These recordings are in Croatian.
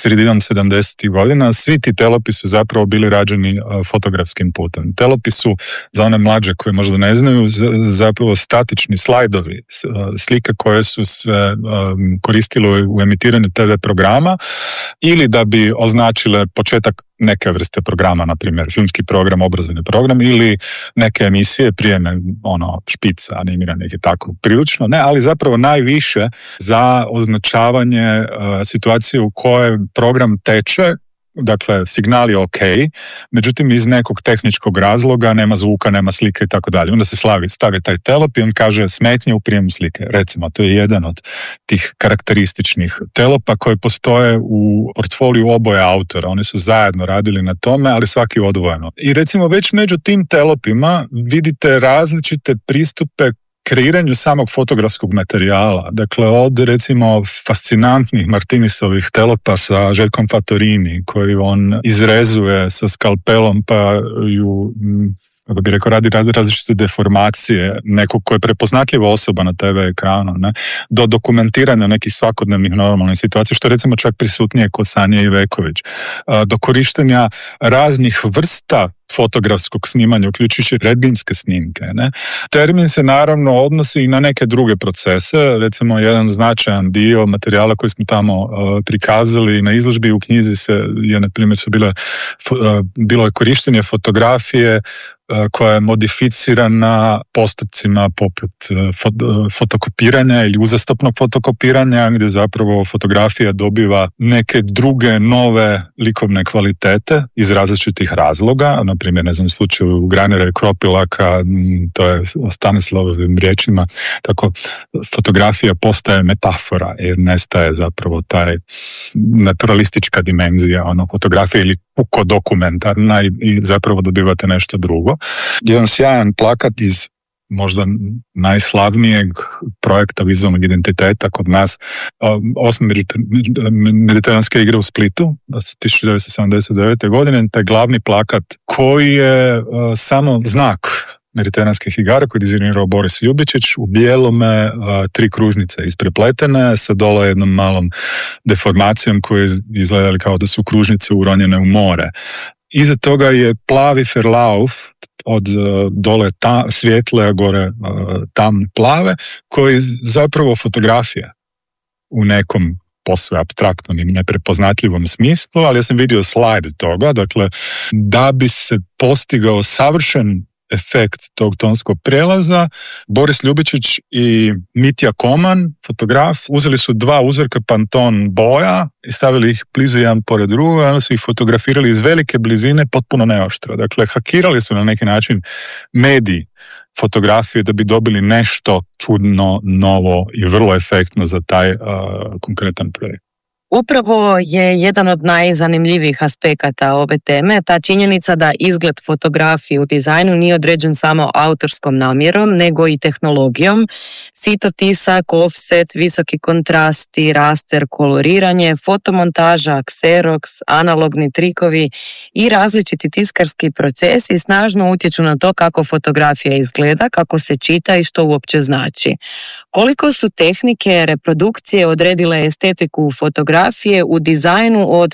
sredinom 70. godina, svi ti telopi su zapravo bili rađeni fotografskim putem. Telopi su, za one mlađe koje možda ne znaju, zapravo statični slajdovi, slike koje su se koristile u emitiranju TV programa ili da bi označile početak neke vrste programa, na primjer filmski program, obrazovni program ili neke emisije prije špica animiranih i tako prilično, ne, ali zapravo najviše za označavanje situacije u kojoj program teče. Dakle, signal je ok, međutim iz nekog tehničkog razloga nema zvuka, nema slike i tako dalje. Onda se stavi taj telop i on kaže smetnje u prijemu slike. Recimo, to je jedan od tih karakterističnih telopa koji postoje u portfoliju oboje autora. Oni su zajedno radili na tome, ali svaki odvojeno. I recimo već među tim telopima vidite različite pristupe kreiranju samog fotografskog materijala. Dakle, od recimo fascinantnih Martinisovih telopa sa Željkom Fattorini, koji on izrezuje sa skalpelom pa ju, kako bi rekao, radi različite deformacije nekog ko je prepoznatljiva osoba na TV ekranu, ne? Do dokumentiranja nekih svakodnevnih normalnih situacija, što je recimo čak prisutnije kod Sanje Iveković, do korištenja raznih vrsta fotografskog snimanja, uključujući rendgenske snimke. Ne? Termin se naravno odnosi i na neke druge procese, recimo jedan značajan dio materijala koji smo tamo prikazali na izložbi u knjizi na primjer bilo je korištenje fotografije koja je modificirana postupcima poput fotokopiranja ili uzastopnog fotokopiranja, gdje zapravo fotografija dobiva neke druge nove likovne kvalitete iz različitih razloga. Na primjer, u slučaju Granera i Kropilaka, to je o Stanislavovim riječima, tako fotografija postaje metafora jer nestaje zapravo taj naturalistička dimenzija fotografije ili puko dokumentarna i zapravo dobivate nešto drugo. Jedan sjajan plakat iz možda najslavnijeg projekta vizualnog identiteta kod nas, 8. mediteranske igre u Splitu 1979. godine, taj glavni plakat koji je samo znak mediteranskih igara koji je dizajnirao Boris Ljubičić, u bijelome 3 kružnice isprepletene sa dole jednom malom deformacijom koje izgledali kao da su kružnice uronjene u more. Iza toga je plavi Verlauf od dole svijetle, gore tamne plave, koji je zapravo fotografija u nekom posve apstraktnom i neprepoznatljivom smislu, ali ja sam vidio slajd toga, dakle, da bi se postigao savršen efekt tog tonskog prijelaza, Boris Ljubičić i Mitja Koman, fotograf, uzeli su 2 uzorka Pantone boja i stavili ih blizu jedan pored druga, onda su ih fotografirali iz velike blizine, potpuno neoštro. Dakle, hakirali su na neki način medij fotografije da bi dobili nešto čudno, novo i vrlo efektno za taj konkretan projekt. Upravo je jedan od najzanimljivijih aspekata ove teme ta činjenica da izgled fotografije u dizajnu nije određen samo autorskom namjerom, nego i tehnologijom. Sito tisak, offset, visoki kontrasti, raster, koloriranje, fotomontaža, xerox, analogni trikovi i različiti tiskarski procesi snažno utječu na to kako fotografija izgleda, kako se čita i što uopće znači. Koliko su tehnike reprodukcije odredile estetiku fotografije u dizajnu od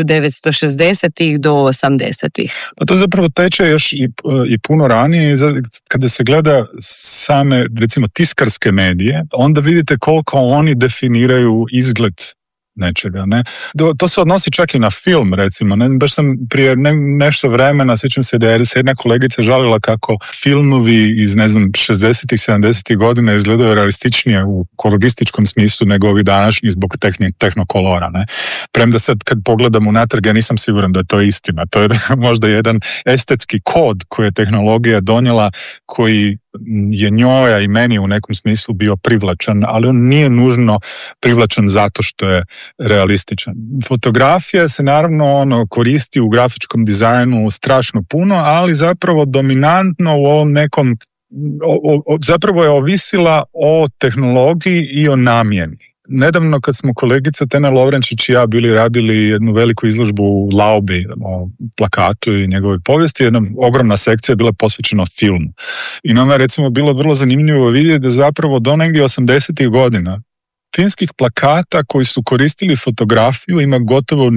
1960-ih do 80-ih? Pa to zapravo teče još i puno ranije. Kada se gleda same, recimo, tiskarske medije, onda vidite koliko oni definiraju izgled nečega. Ne? To se odnosi čak i na film, recimo. Ne? Baš sam prije nešto vremena, sjećam se da je jedna kolegica žalila kako filmovi iz, 60-ih, 70-ih godina izgledaju realističnije u kolorističkom smislu nego ovi današnji zbog tehnokolora. Ne? Premda sad kad pogledam unatrag, ja nisam siguran da je to istina. To je možda jedan estetski kod koji je tehnologija donijela, koji je njoj i meni u nekom smislu bio privlačan, ali on nije nužno privlačan zato što je realističan. Fotografija se naravno koristi u grafičkom dizajnu strašno puno, ali zapravo dominantno u ovom nekom, zapravo je ovisila o tehnologiji i o namjeni. Nedavno kad smo kolegica Tena Lovrenčić i ja radili jednu veliku izložbu u Laubi o plakatu i njegovoj povijesti, jedna ogromna sekcija je bila posvećena filmu. I nama je recimo bilo vrlo zanimljivo vidjeti da zapravo do negdje 80-ih godina finskih plakata koji su koristili fotografiju ima gotovo